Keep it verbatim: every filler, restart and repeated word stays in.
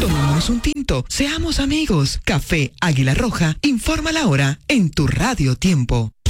Tomémonos un tinto, seamos amigos. Café Águila Roja, informa la hora en tu Radio Tiempo.